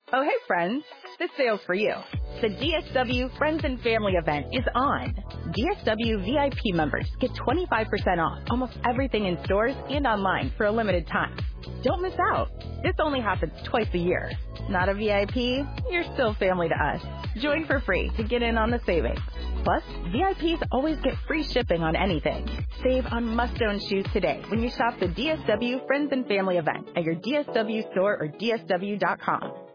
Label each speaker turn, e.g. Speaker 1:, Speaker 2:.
Speaker 1: Oh, hey, friends. This sale's for you. The DSW Friends and Family event is on. DSW VIP members get 25% off almost everything in stores and online for a limited time. Don't miss out. This only happens twice a year. Not a VIP? You're still family to us. Join for free to get in on the savings. Plus, VIPs always get free shipping on anything. Save on must-own shoes today when you shop the DSW Friends and Family event at your DSW store or DSW.com.